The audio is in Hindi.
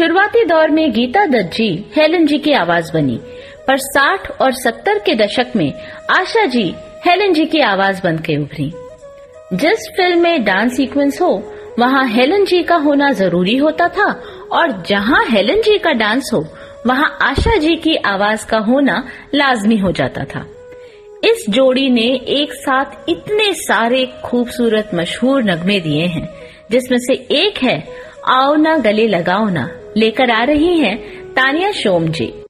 शुरुआती दौर में गीता दत्त जी हेलन जी की आवाज बनी, पर 60 और 70 के दशक में आशा जी हेलन जी की आवाज बन के उभरी। जिस फिल्म में डांस सीक्वेंस हो वहाँ हेलन जी का होना जरूरी होता था, और जहाँ हेलन जी का डांस हो वहाँ आशा जी की आवाज का होना लाजमी हो जाता था। इस जोड़ी ने एक साथ इतने सारे खूबसूरत मशहूर नगमे दिए हैं, जिसमें से एक है आओ ना गले लगाओ ना, लेकर आ रही हैं तानिया शोम जी।